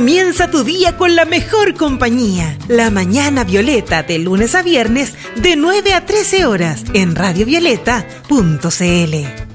Comienza tu día con la mejor compañía. La Mañana Violeta, de lunes a viernes, de 9 a 13 horas, en radiovioleta.cl.